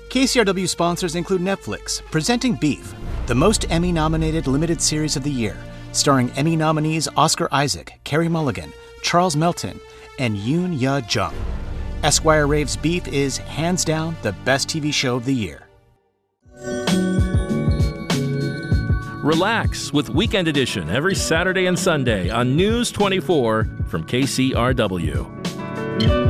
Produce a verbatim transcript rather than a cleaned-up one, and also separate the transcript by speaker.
Speaker 1: K C R W sponsors include Netflix, presenting Beef, the most Emmy-nominated limited series of the year, starring Emmy nominees Oscar Isaac, Carey Mulligan, Charles Melton, and Yoon Ya Jung. Esquire raves Beef is, hands down, the best T V show of the year.
Speaker 2: Relax with Weekend Edition every Saturday and Sunday on News twenty-four from K C R W.